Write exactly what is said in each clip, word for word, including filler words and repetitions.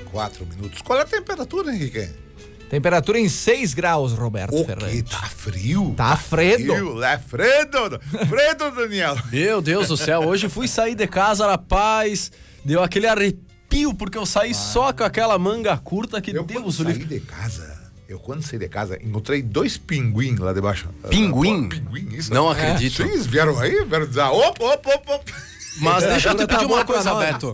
quatro minutos. Qual é a temperatura, Henrique? Temperatura em seis graus, Roberto O Ferrante. que? Tá frio? Tá fredo. Frio, é fredo. Fredo, Daniel. Meu Deus do céu, hoje fui sair de casa na paz, deu aquele arrepio, porque eu saí ah. só com aquela manga curta que eu Deus o livre. Eu livre. saí de casa, eu quando saí de casa, encontrei dois pinguim lá debaixo. Pinguim? Pinguim, isso. Não é. acredito. Sim, eles vieram aí, vieram dizer, opa, opa, opa. Mas é, deixa eu te tá pedir uma bom, coisa, tá Beto.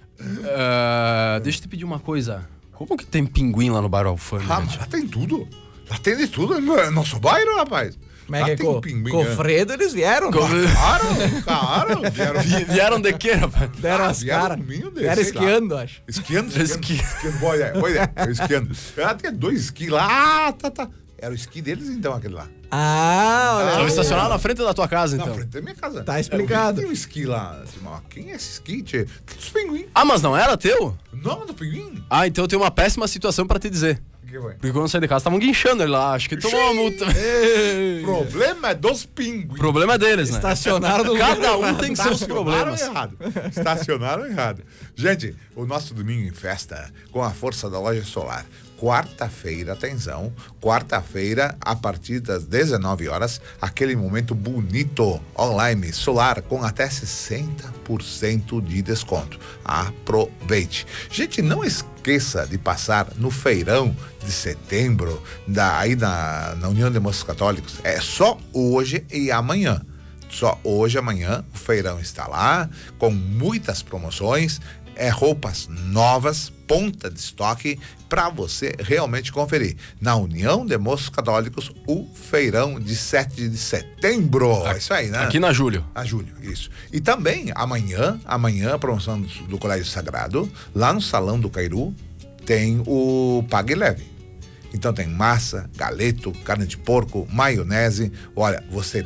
Uh, deixa eu te pedir uma coisa. Como que tem pinguim lá no Bar Alfândega? Ah, mas lá tem tudo. Lá tem de tudo. É nosso bairro, rapaz. Como é lá que tem com, pinguim. com o Fredo eles vieram. Com... Claro, claro. Vieram, vieram de quê, rapaz? Deram ah, as vieram caras. Vieram Vieram esquiando, lá. acho. Esquiando, esquiando. Esqui... esquiando. Boa ideia, boa ideia. Eu esquiando. Ah, tem dois esquis lá. Ah, tá, tá. Era o esqui deles, então, aquele lá. Ah, olha. Estava estacionado na frente da tua casa, então. Na frente da minha casa. Tá explicado. Tem um esqui lá. Quem é esse esqui, tchê? Dos pinguim. Ah, mas não era teu? Não, do pinguim. Ah, então eu tenho uma péssima situação pra te dizer. Que foi? Porque quando eu saí de casa, estavam guinchando ele lá. Acho que tomou uma multa. O problema é dos pinguins. O problema é deles, né? Estacionaram no Cada um tem seus problemas. Errado. Estacionaram errado. Gente, o nosso domingo em festa, com a força da Loja Solar. Quarta-feira, atenção, quarta-feira, a partir das dezenove horas, aquele momento bonito, online, solar, com até sessenta por cento de desconto. Aproveite. Gente, não esqueça de passar no feirão de setembro, da, aí na, na União de Moços Católicos. É só hoje e amanhã. Só hoje e amanhã o feirão está lá, com muitas promoções, é roupas novas, ponta de estoque, para você realmente conferir. Na União de Moços Católicos, o feirão de sete de setembro. É isso aí, né? Aqui na Júlio. A Júlio, isso. E também, amanhã, amanhã, a promoção do, do Colégio Sagrado, lá no Salão do Cairu, tem o Pague Leve. Então tem massa, galeto, carne de porco, maionese. Olha, você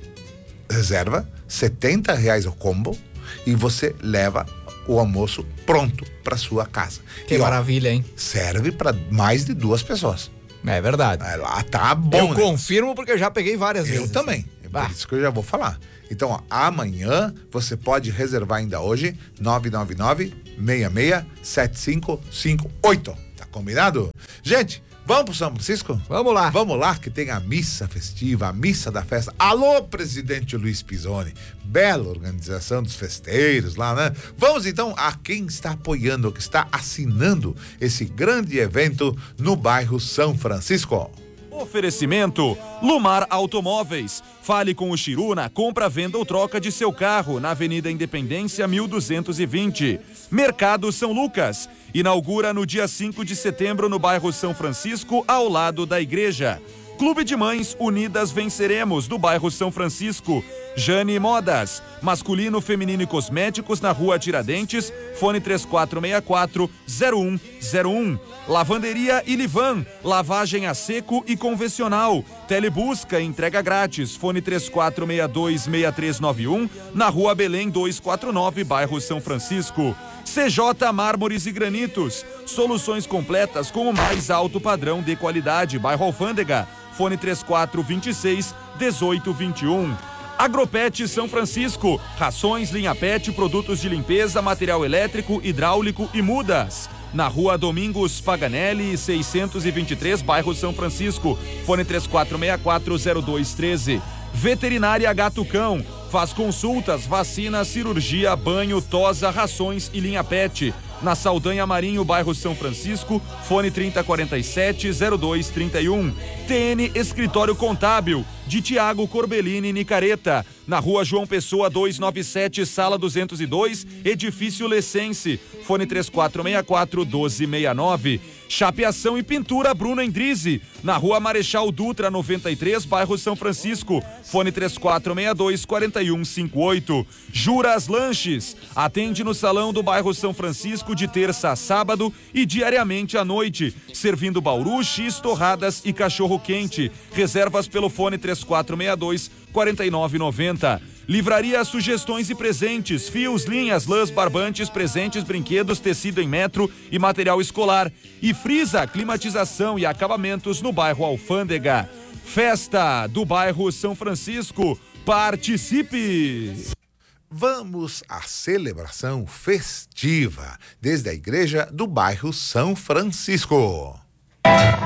reserva setenta reais o combo e você leva o almoço pronto para sua casa. Que e, maravilha, ó, hein? Serve para mais de duas pessoas. É verdade. É, lá tá bom. Eu né? confirmo porque eu já peguei várias eu vezes. Eu também. É por isso que eu já vou falar. Então, ó, amanhã você pode reservar ainda hoje nove nove nove, seis seis, sete cinco cinco oito. Tá combinado? Gente, vamos pro São Francisco? Vamos lá. Vamos lá, que tem a missa festiva, a missa da festa. Alô, presidente Luiz Pisoni. Bela organização dos festeiros lá, né? Vamos então a quem está apoiando, que está assinando esse grande evento no bairro São Francisco. Oferecimento Lumar Automóveis. Fale com o Chiru na compra, venda ou troca de seu carro na Avenida Independência mil duzentos e vinte. Mercado São Lucas. Inaugura no dia cinco de setembro no bairro São Francisco, ao lado da igreja. Clube de Mães Unidas Venceremos, do bairro São Francisco. Jane Modas, masculino, feminino e cosméticos, na rua Tiradentes, fone três quatro seis quatro, zero um zero um. Lavanderia Ilivan, lavagem a seco e convencional. Telebusca, entrega grátis, fone três quatro seis dois, seis três nove um, na rua Belém duzentos e quarenta e nove, bairro São Francisco. C J Mármores e Granitos, soluções completas com o mais alto padrão de qualidade, bairro Alfândega, fone três quatro dois seis, um oito dois um. Agropet São Francisco, rações, linha pet, produtos de limpeza, material elétrico, hidráulico e mudas. Na rua Domingos Paganelli, seiscentos e vinte e três, bairro São Francisco, fone três quatro seis quatro, zero dois um três. Veterinária Gato Cão, faz consultas, vacina, cirurgia, banho, tosa, rações e linha pet. Na Saldanha Marinho, bairro São Francisco, fone trinta quarenta e sete, zero dois trinta e um. T N Escritório Contábil, de Tiago Corbellini Nicareta, na rua João Pessoa duzentos e noventa e sete, sala duzentos e dois, edifício Lessense, fone três quatro seis quatro, um dois seis nove. Chapeação e pintura Bruno Endrizi, na rua Marechal Dutra noventa e três, bairro São Francisco, fone três quatro seis dois, quatro um cinco oito. Juras Lanches, atende no salão do bairro São Francisco de terça a sábado e diariamente à noite, servindo bauru, x, torradas e cachorro quente. Reservas pelo fone três quatro seis dois, quatro nove nove zero. Livraria Sugestões e Presentes, fios, linhas, lãs, barbantes, presentes, brinquedos, tecido em metro e material escolar. E Frisa, climatização e acabamentos no bairro Alfândega. Festa do bairro São Francisco. Participe! Vamos à celebração festiva, desde a igreja do bairro São Francisco.